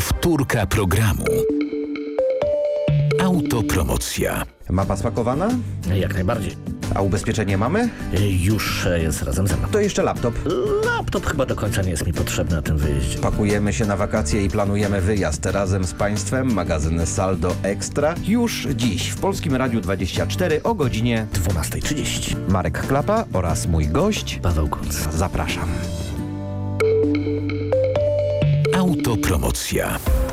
Powtórka programu. Autopromocja. Mapa spakowana? Jak najbardziej. A ubezpieczenie mamy? Już jest razem ze mną. To jeszcze laptop. Laptop chyba do końca nie jest mi potrzebny na tym wyjeździe. Pakujemy się na wakacje i planujemy wyjazd razem z Państwem. Magazyn Saldo Ekstra. Już dziś w Polskim Radiu 24 o godzinie 12:30. Marek Klapa oraz mój gość Paweł Kunc. Zapraszam. Autopromocja.